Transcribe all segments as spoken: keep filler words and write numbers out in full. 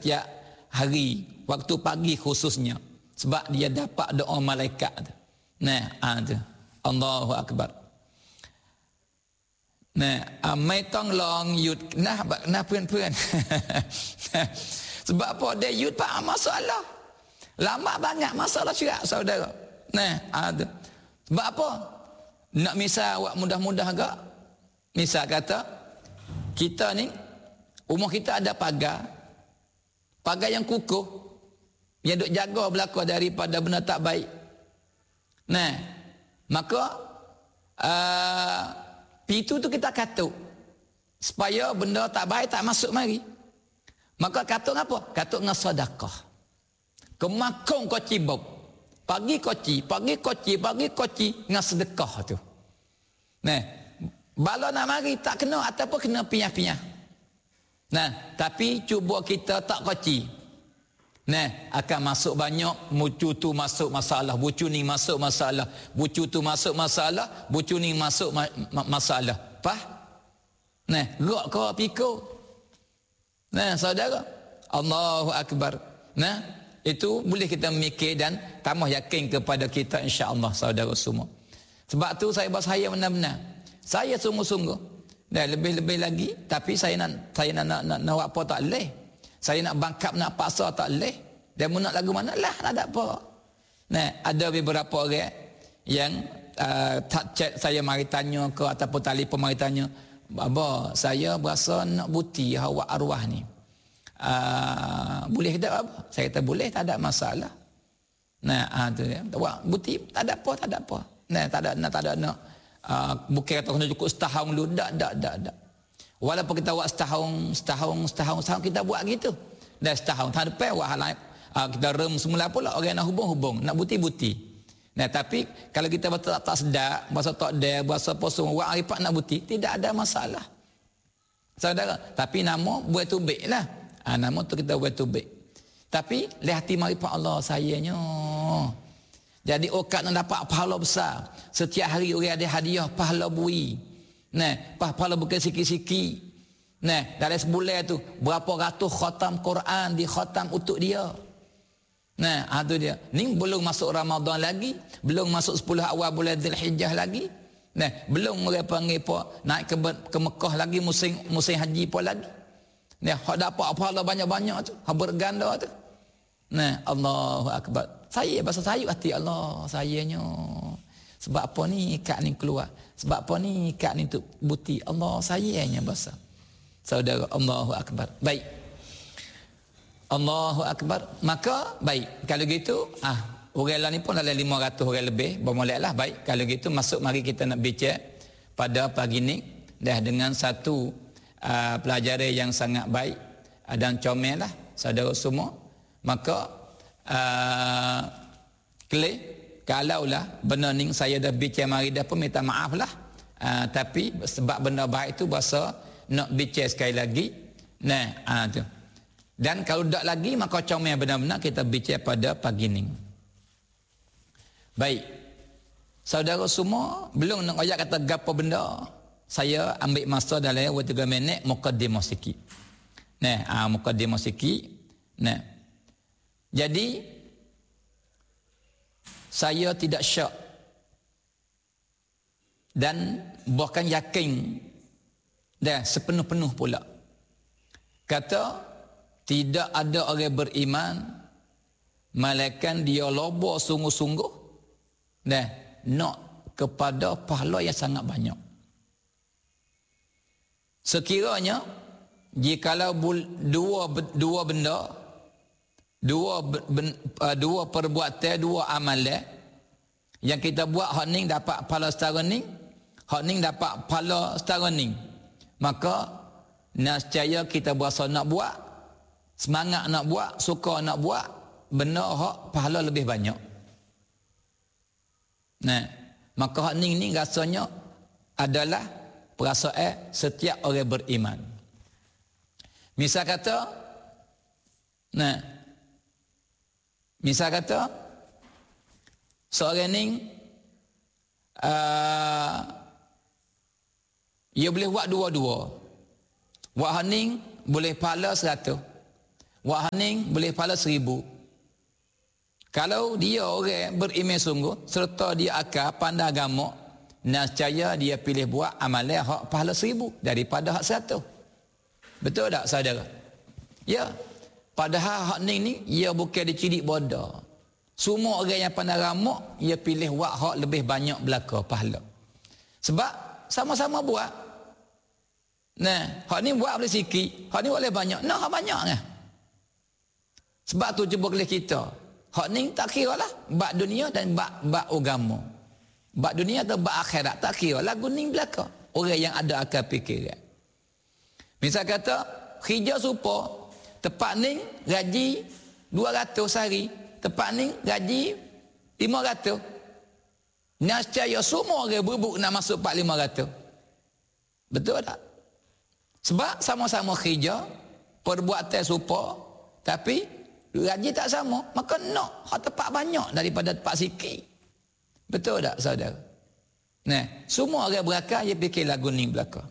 setiap hari, waktu pagi khususnya, sebab dia dapat doa malaikat tu. Nah, ah tu. Allahu akbar. Nah, amai tong long yut nah nah puan-puan. Sebab apa dia yut pak masalah. Lama banyak masalah juga saudara. Nah, ah tu. Sebab apa? Nak misal awak mudah-mudah agak. Misal kata kita ni rumah kita ada pagar. Pagar yang kukuh, yang duk jaga belaka daripada benda tak baik. Nah, maka uh, pintu tu kita katuk supaya benda tak baik tak masuk mari. Maka katuk apa? Katuk dengan sedekah. Kemakong koci bau. Pagi koci, pagi koci, pagi koci dengan sedekah tu. Nah, bala nak mari tak kena ataupun kena piah-piah. Nah, tapi cuba kita tak koci. Nah, akan masuk banyak, bucu tu masuk masalah, bucu ni masuk masalah, bucu tu masuk masalah, bucu ni masuk ma- ma- masalah. Fah? Nah, gerak kau pikir. Nah, saudara, Allahu akbar. Nah, itu boleh kita mikir dan tambah yakin kepada kita insya-Allah saudara semua. Sebab tu saya bersaya benar-benar. Saya sungguh-sungguh dan lebih-lebih lagi, tapi saya nak saya nak nak, nak, nak buat apa tak leh. Saya nak bangkap nak paksa tak leh. Dan nak lagu mana lah tak ada apa. Nah, ada beberapa orang yang uh, tak chat saya mari tanya ke ataupun telefon mari tanya, "Baba, saya berasa nak buti awak arwah ni. Uh, boleh tak apa?" Saya kata boleh, tak ada masalah. Nah, ah tu dia. Awak buti tak ada apa, tak ada apa. Nah, tak ada nak tak ada nak uh, bukan kata kena cukup setahun dulu, dak dak dak dak. Walaupun kita buat setahun, setahun, setahun, setahun kita buat gitu. Dan setahun tahun depan buat hal lain. Uh, kita rem semula pula orang nak hubung-hubung, nak buti-buti. Nah, tapi kalau kita tak, tak sedar, bahasa tak ada, bahasa apa semua, buat arifat nak buti, tidak ada masalah. Saudara, tapi nama buat tubik lah. Ha, nama tu kita buat tubik. Tapi, lihat hati marifat Allah sayanya. Jadi, okat nak dapat pahala besar. Setiap hari orang ada hadiah pahala bui. Nah, pahala bukan sikit-sikit. Nah, dalam sebulan tu berapa ratus khatam Quran di khatam untuk dia. Nah, itu dia. Ni belum masuk Ramadan lagi, belum masuk sepuluh awal bulan Zulhijjah lagi. Nah, belum orang panggil apa naik ke, ke Mekah lagi musim musim haji pun lagi. Nah, hak dapat pahala banyak-banyak tu, hak berganda tu. Nah, Allahu akbar. Saya bahasa saya hati Allah, sayanya. Sebab apa ni ikat ni keluar? Sebab apa ni ikat ni untuk buti? Allah sayangnya bahasa. Saudara, Allahu akbar. Baik. Allahu akbar. Maka baik. Kalau gitu, ah, orang lah ni pun dalam lima ratus orang lebih. Bermulalah baik. Kalau gitu masuk mari kita nak bincang pada pagi ni dah dengan satu uh, pelajaran yang sangat baik uh, dan comel lah saudara semua. Maka uh, klik kalaulah benda ni saya dah bincang mari dah pun minta maaf lah. Uh, tapi sebab benda baik tu bahasa nak bincang sekali lagi. Nah, uh, tu. Dan kalau tak lagi maka comel benar-benar kita bincang pada pagi ni. Baik. Saudara semua, belum nak ayat kata gapo benda. Saya ambil masa dalam dua tiga minit mukaddimah sikit. Nah, ah mukaddimah sikit. Nah. Jadi saya tidak syak dan bahkan yakin dah sepenuh-penuh pula. Kata tidak ada orang beriman malaikat dia loba sungguh-sungguh dah nak kepada pahala yang sangat banyak. Sekiranya jikalau dua dua benda, dua ben, dua perbuatan, dua amalan yang kita buat hak ni dapat pahala setara ni, hak ni dapat pahala setara ni, maka nescaya kita berasa nak buat, semangat nak buat, suka nak buat benda hak pahala lebih banyak. Nah, maka hak ni ni rasanya adalah perasaan setiap orang beriman. Misal kata, nah, misal kata seorang ni uh, ia boleh buat dua-dua. Buat hak ni boleh pahala seratus. Wak hening boleh pahala seribu. Kalau dia orang beriman sungguh serta dia akal pandai agama, nescaya dia pilih buat amalan hak pahala seribu daripada hak seratus. Betul tak saudara? Ya. Padahal hak ni ni ia bukan dicidik bodoh. Semua orang yang pandai ramak, ia pilih buat hak lebih banyak belaka pahala. Sebab sama-sama buat. Nah, hak ni buat boleh sikit, hak ni boleh banyak. Nah, hak banyak kan. Sebab tu cuba kelih kita. Hak ni tak kira lah bab dunia dan bab bab agama. Bab dunia atau bab akhirat tak kira lah guning belaka. Orang yang ada akal fikiran. Misal kata hijau supo tepat ni gaji dua ratus sehari, tepat ni gaji lima ratus. Nescaya semua orang berebut nak masuk empat lima ratus. Betul tak? Sebab sama-sama hijau, perbuatan serupa, tapi gaji tak sama, maka nak hak tepat banyak daripada tepat sikit. Betul tak saudara? Nah, semua orang berakal dia fikir lagu ni belaka.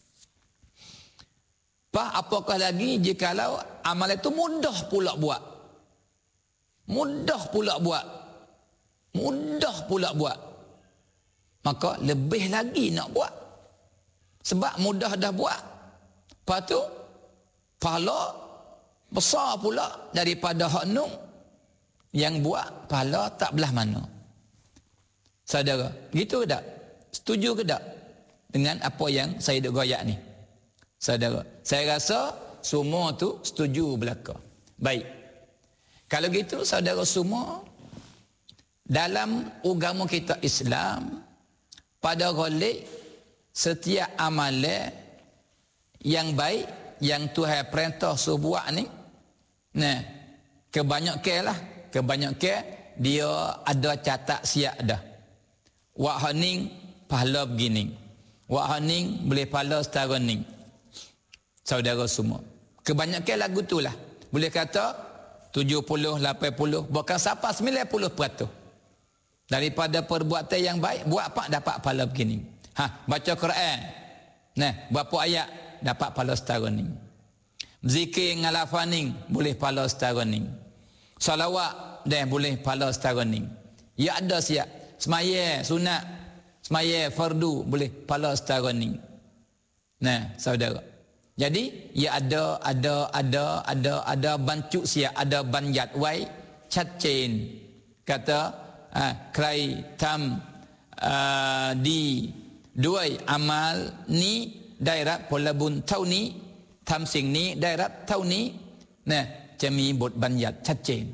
Pak, apakah lagi jikalau amal itu mudah pula buat? Mudah pula buat. Mudah pula buat. Maka lebih lagi nak buat. Sebab mudah dah buat. Lepas tu pahala besar pula daripada hak nun yang buat pahala tak belah mana. Saudara, gitu tak? Setuju ke tak dengan apa yang saya duk goyak ni? Saudara, saya rasa semua tu setuju belaka. Baik. Kalau gitu saudara semua, dalam agama kita Islam, pada golek setiap amalan yang baik yang Tuhan perintah suruh buat ni, nah, kebanyakan lah, kebanyakan dia ada catat siap dah. Wak hening pahala begini. Wak hening boleh pahala setara ni. Saudara semua. Kebanyakan lagu tu lah. Boleh kata tujuh puluh, lapan puluh, bahkan sampai sembilan puluh peratus. Daripada perbuatan yang baik, buat apa dapat pahala begini. Ha, baca Quran. Nah, berapa ayat dapat pahala setara ni. Zikir ngalafaning boleh pahala setara ni. Salawat dah boleh pahala setara ni. Ya ada siap. Semaya sunat, semaya fardu boleh pahala setara ni. Nah, saudara. Jadi ya ada ada ada ada ada bancuk siap, ada banjat wai cacen. Kata ah, krai tam ah, di duai amal ni daerah polabun tau niทำสิ่งนี้ได้รับเท่านี้nahจะมีบทบัญญัติชัดเจน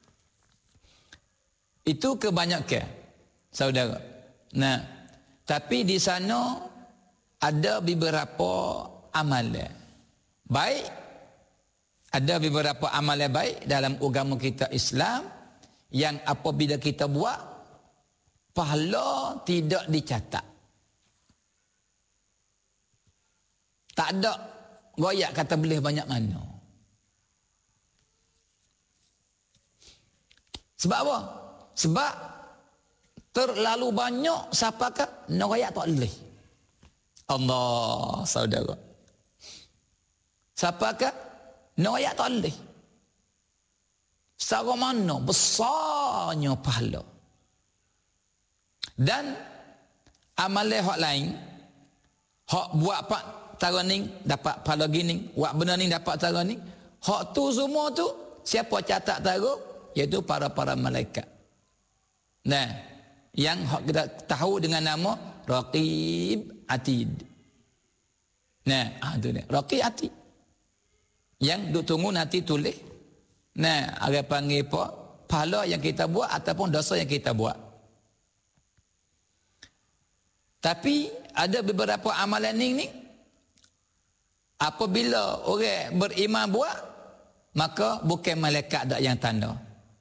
itu kebanyakan saudara. Nah, tapi di sana ada beberapa amalan baik, ada beberapa amalan baik dalam agama kita Islam yang apabila kita buat pahala tidak dicatat. Tak ada goyak kata boleh banyak mana. Sebab apa? Sebab terlalu banyak siapakah nak goyak tak boleh. Allah, saudara. Siapakah nak goyak tak boleh. Secara mana besarnya pahala. Dan amalan hak lain, hak buat pak tara ni dapat pahala gini, buat benda ni dapat tara ni. Hak tu semua tu siapa catat tara? Iaitu para-para malaikat. Nah, yang hak kita tahu dengan nama Raqib Atid. Nah, ah tu dia. Raqib Atid. Yang duk tunggu nanti tulis. Nah, ada panggil apa? Pahala yang kita buat ataupun dosa yang kita buat. Tapi ada beberapa amalan ni ni apabila orang beriman buat, maka bukan malaikat dak yang tanda.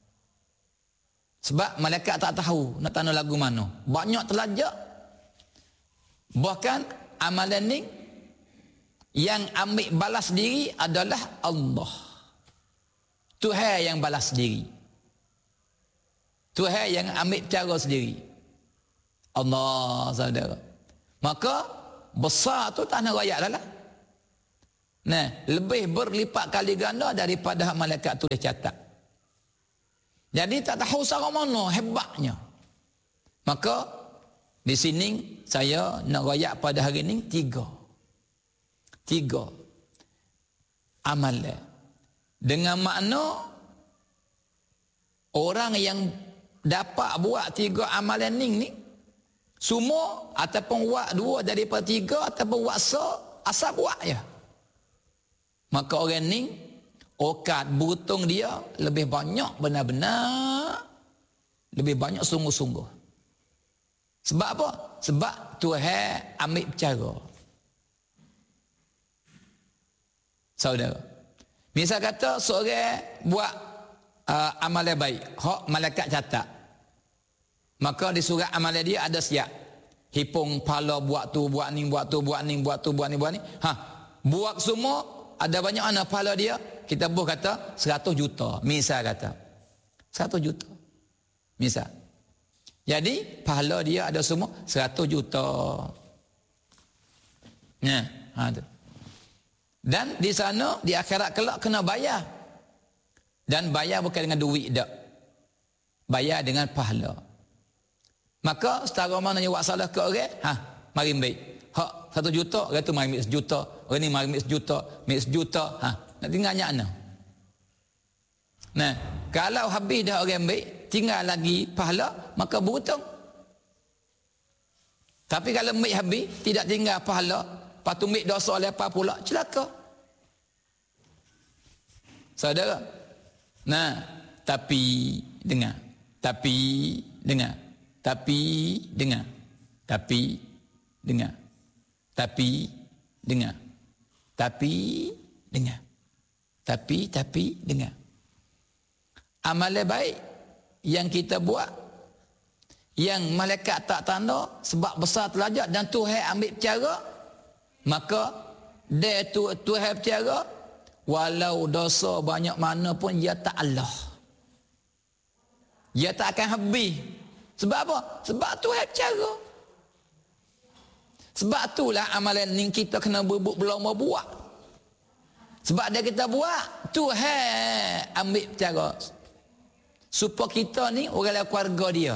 Sebab malaikat tak tahu nak tanda lagu mana. Banyak telajak. Bahkan amalan ni yang ambil balas diri adalah Allah. Tuhan yang balas diri. Tuhan yang ambil cara sendiri. Allah, saudara. Maka besar tu tak nak rakyat dah lah. Nah, lebih berlipat kali ganda daripada malaikat tulis catat. Jadi tak tahu cara mana hebatnya. Maka di sini saya nak royak pada hari ini tiga. Tiga amalan. Dengan makna orang yang dapat buat tiga amalan ni ni semua ataupun buat dua daripada tiga ataupun buat se asal buat je. Maka orang ni okat beruntung dia lebih banyak benar-benar, lebih banyak sungguh-sungguh. Sebab apa? Sebab Tuhan ambil cara. Saudara, misal kata seorang buat uh, amalan baik, hak malaikat catat. Maka di surat amalan dia ada siap. Hipung pahala buat tu, buat ni, buat tu, buat ni, buat tu, buat ni, buat ni. Ha, buat semua ada banyak mana pahala dia? Kita boleh kata seratus juta. Misal kata seratus juta. Misal. Jadi pahala dia ada semua seratus juta. Nah, ha tu. Dan di sana di akhirat kelak kena bayar. Dan bayar bukan dengan duit dak. Bayar dengan pahala. Maka setara mananya buat salah ke orang, ha, mari ambil. Hak satu juta, orang tu mari ambil sejuta, orang ni mari ambil sejuta, ambil sejuta, ha, nak tinggal nyak mana? Nah, kalau habis dah orang ambil, tinggal lagi pahala, maka berhutang. Tapi kalau ambil habis, tidak tinggal pahala, patu ambil dosa lepas pula, celaka. Saudara. Nah, tapi dengar. Tapi dengar. Tapi dengar. Tapi dengar. Tapi dengar. Tapi dengar. Tapi tapi dengar. Amalan baik yang kita buat, yang malaikat tak tanda sebab besar telajak dan Tuhan ambil cara, maka dia tu Tuhan bercara, walau dosa banyak mana pun ia tak Allah. Ia tak akan habis. Sebab apa? Sebab Tuhan bercara. Sebab itulah amalan ni kita kena berbuk berlomba buat. Sebab dia kita buat, Tuhan ambil bercara. Supaya kita ni orang lain keluarga dia.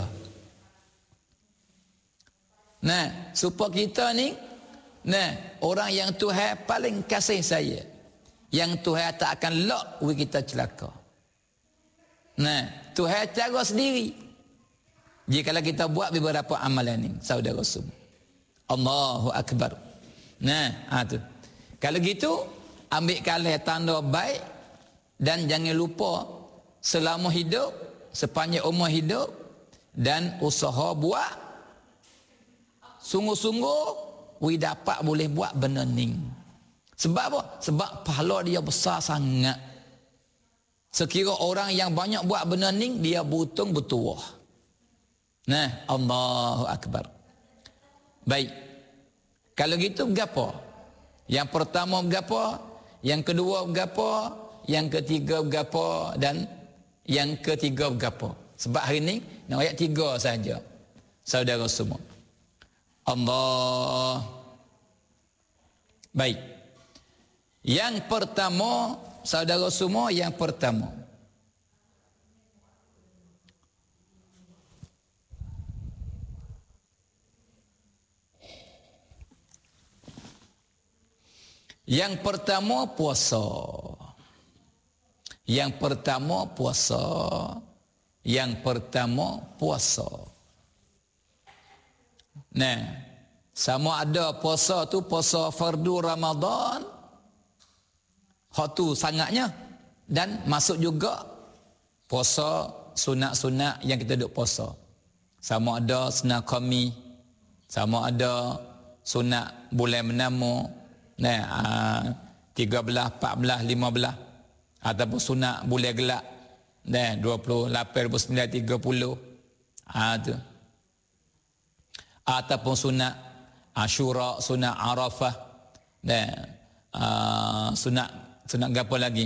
Nah, supaya kita ni, nah, orang yang Tuhan paling kasih saya. Yang Tuhan tak akan lock we kita celaka. Nah, Tuhan cara sendiri. Jika kita buat beberapa amalan ni, saudara semua. Allahu Akbar. Nah, ha tu. Kalau gitu, ambil kalah tanda baik dan jangan lupa selama hidup, sepanjang umur hidup dan usaha buat sungguh-sungguh we dapat boleh buat benda ni. Sebab apa? Sebab pahala dia besar sangat. Sekira orang yang banyak buat benda ni, dia butung bertuah. Nah, Allahu Akbar. Baik. Kalau gitu berapa? Yang pertama berapa? Yang kedua berapa? Yang ketiga berapa? Dan yang ketiga berapa? Sebab hari ni nak ayat tiga saja. Saudara semua. Allah. Baik. Yang pertama, saudara semua, yang pertama. Yang pertama puasa. Yang pertama puasa. Yang pertama puasa. Nah, sama ada puasa tu puasa fardu Ramadan. Hak tu sangatnya. Dan masuk juga puasa sunat-sunat yang kita duk puasa. Sama ada sunat kami, sama ada sunat bulan menama. Nah, tiga belas, empat belas, lima belas ataupun sunat bulan gelap. Nah, dua puluh lapan, dua puluh sembilan, tiga puluh. Ah tu. Ataupun sunat Asyura, sunat Arafah. Nah, uh, sunat sunat apa lagi?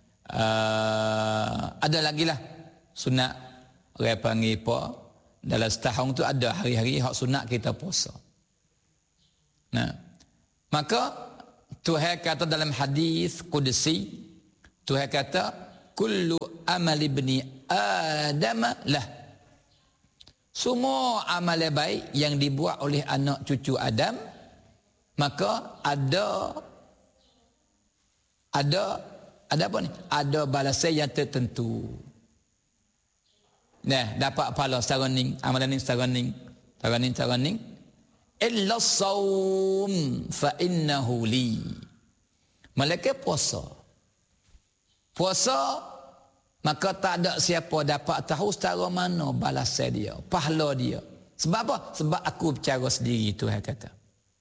Uh, ada lagi lah sunat orang panggil apa? Dalam setahun tu ada hari-hari hak sunat kita puasa. Nah, maka Tuhan kata dalam hadis qudsi, Tuhan kata kullu amali ibni Adam lah. Semua amal baik yang dibuat oleh anak cucu Adam, maka ada ada ada apa ni? Ada balasan yang tertentu. Nah, dapat pahala secara ning, amalan ni secara ning, secara ning, secara ning. Illa saum fa innahu li. Malaikat puasa. Puasa, maka tak ada siapa dapat tahu secara mana balasan dia, pahala dia. Sebab apa? Sebab aku bercara sendiri, Tuhan kata.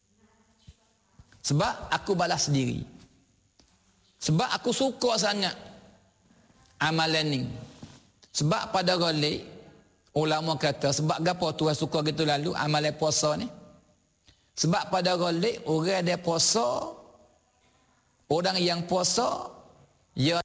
Sebab aku balas sendiri. Sebab aku suka sangat amalan ni. Sebab pada galik, ulama kata, sebab gapo Tuhan suka gitu lalu amalan puasa ni? Sebab pada galik, orang dia puasa, orang yang puasa, ya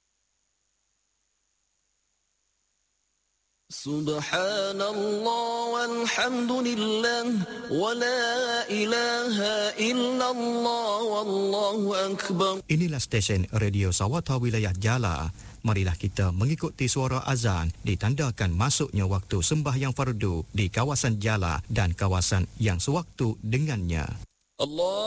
Subhanallah walhamdulillah wa la ilaha illallah wallahu akbar. Inilah stesen Radio Sawata Wilayah Jala. Marilah kita mengikuti suara azan ditandakan masuknya waktu sembahyang fardu di kawasan Jala dan kawasan yang sewaktu dengannya. Allah